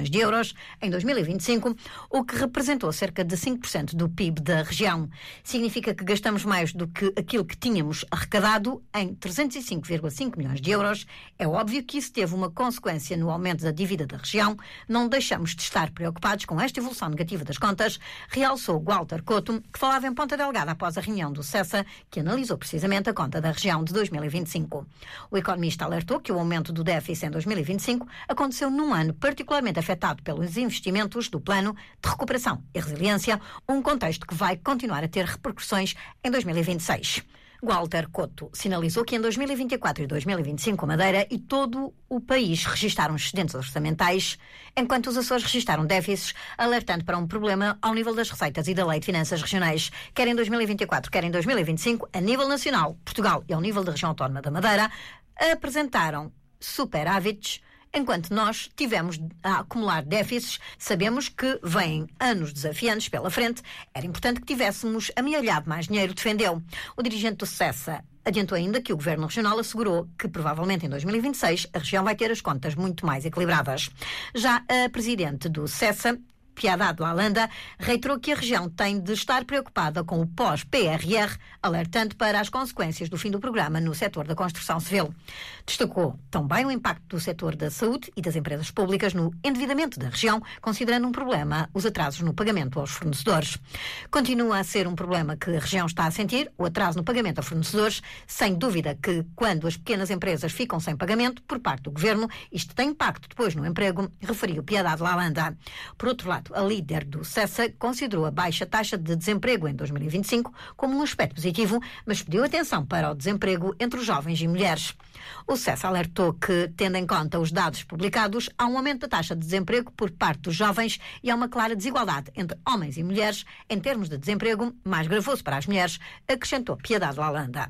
milhões de euros em 2025, o que representou cerca de 5% do PIB da região. Significa que gastamos mais do que aquilo que tínhamos arrecadado em 305,5 milhões de euros. É óbvio que isso teve uma consequência no aumento da dívida da região. Não deixamos de estar preocupados com esta evolução negativa das contas, realçou Walter Couto, que falava em Ponta Delgada após a reunião do CESA, que analisou precisamente a conta da região de 2025. O economista alertou que o aumento do déficit em 2025 aconteceu num ano particularmente afetado pelos investimentos do Plano de Recuperação e Resiliência, um contexto que vai continuar a ter repercussões em 2026. Walter Couto sinalizou que em 2024 e 2025 a Madeira e todo o país registaram excedentes orçamentais, enquanto os Açores registaram déficits, alertando para um problema ao nível das receitas e da Lei de Finanças Regionais, quer em 2024, quer em 2025, a nível nacional, Portugal e ao nível da região autónoma da Madeira, apresentaram superávites, enquanto nós tivemos a acumular déficits. Sabemos que vêm anos desafiantes pela frente. Era importante que tivéssemos amealhado mais dinheiro, defendeu. O dirigente do CESA adiantou ainda que o Governo Regional assegurou que, provavelmente em 2026, a região vai ter as contas muito mais equilibradas. Já a presidente do CESA, Piedade Lalanda, reiterou que a região tem de estar preocupada com o pós-PRR, alertando para as consequências do fim do programa no setor da construção civil. Destacou também o impacto do setor da saúde e das empresas públicas no endividamento da região, considerando um problema os atrasos no pagamento aos fornecedores. Continua a ser um problema que a região está a sentir, o atraso no pagamento a fornecedores, sem dúvida que quando as pequenas empresas ficam sem pagamento por parte do Governo, isto tem impacto depois no emprego, referiu Piedade Lalanda. Por outro lado, a líder do CESA considerou a baixa taxa de desemprego em 2025 como um aspecto positivo, mas pediu atenção para o desemprego entre os jovens e mulheres. O CESA alertou que, tendo em conta os dados publicados, há um aumento da taxa de desemprego por parte dos jovens e há uma clara desigualdade entre homens e mulheres em termos de desemprego, mais gravoso para as mulheres, acrescentou Piedade Lalanda.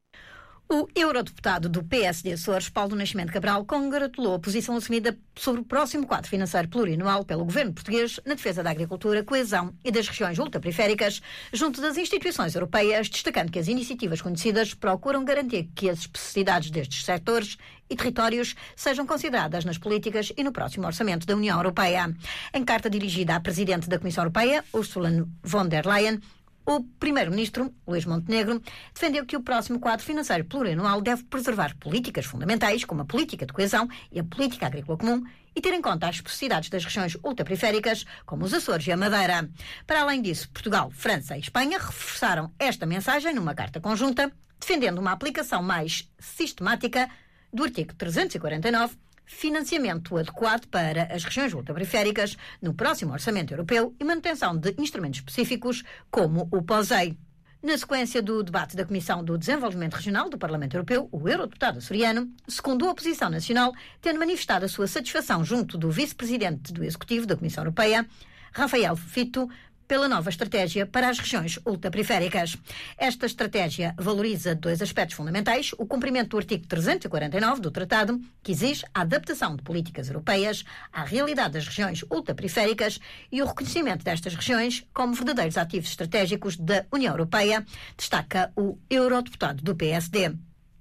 O eurodeputado do PSD Açores, Paulo Nascimento Cabral, congratulou a posição assumida sobre o próximo quadro financeiro plurianual pelo governo português na defesa da agricultura, coesão e das regiões ultraperiféricas, junto das instituições europeias, destacando que as iniciativas conhecidas procuram garantir que as especificidades destes setores e territórios sejam consideradas nas políticas e no próximo orçamento da União Europeia. Em carta dirigida à Presidente da Comissão Europeia, Ursula von der Leyen, o primeiro-ministro, Luís Montenegro, defendeu que o próximo quadro financeiro plurianual deve preservar políticas fundamentais, como a política de coesão e a política agrícola comum, e ter em conta as especificidades das regiões ultraperiféricas, como os Açores e a Madeira. Para além disso, Portugal, França e Espanha reforçaram esta mensagem numa carta conjunta, defendendo uma aplicação mais sistemática do artigo 349, financiamento adequado para as regiões ultraperiféricas no próximo Orçamento Europeu e manutenção de instrumentos específicos como o POSEI. Na sequência do debate da Comissão do Desenvolvimento Regional do Parlamento Europeu, o eurodeputado açoriano secundou a oposição nacional, tendo manifestado a sua satisfação junto do vice-presidente do Executivo da Comissão Europeia, Rafael Fito, pela nova estratégia para as regiões ultraperiféricas. Esta estratégia valoriza dois aspectos fundamentais: o cumprimento do artigo 349 do Tratado, que exige a adaptação de políticas europeias à realidade das regiões ultraperiféricas, e o reconhecimento destas regiões como verdadeiros ativos estratégicos da União Europeia, destaca o eurodeputado do PSD.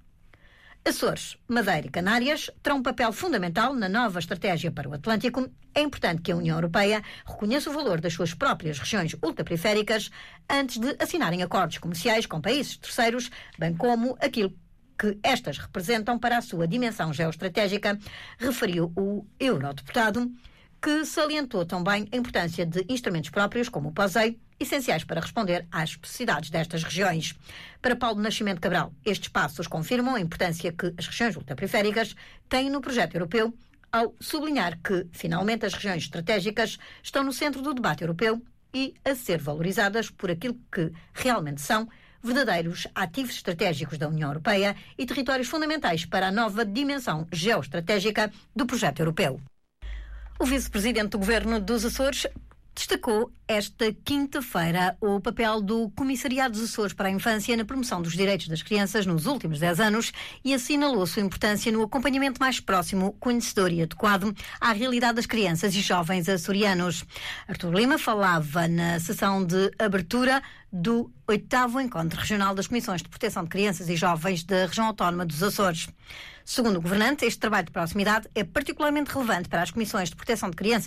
Açores, Madeira e Canárias terão um papel fundamental na nova estratégia para o Atlântico. É importante que a União Europeia reconheça o valor das suas próprias regiões ultraperiféricas antes de assinarem acordos comerciais com países terceiros, bem como aquilo que estas representam para a sua dimensão geoestratégica, referiu o eurodeputado, que salientou também a importância de instrumentos próprios, como o POSEI, essenciais para responder às necessidades destas regiões. Para Paulo Nascimento Cabral, estes passos confirmam a importância que as regiões ultraperiféricas têm no projeto europeu, ao sublinhar que, finalmente, as regiões estratégicas estão no centro do debate europeu e a ser valorizadas por aquilo que realmente são: verdadeiros ativos estratégicos da União Europeia e territórios fundamentais para a nova dimensão geoestratégica do projeto europeu. O vice-presidente do Governo dos Açores destacou esta quinta-feira o papel do Comissariado dos Açores para a Infância na promoção dos direitos das crianças nos últimos 10 anos e assinalou a sua importância no acompanhamento mais próximo, conhecedor e adequado à realidade das crianças e jovens açorianos. Artur Lima falava na sessão de abertura do 8º Encontro Regional das Comissões de Proteção de Crianças e Jovens da Região Autónoma dos Açores. Segundo o governante, este trabalho de proximidade é particularmente relevante para as Comissões de Proteção de Crianças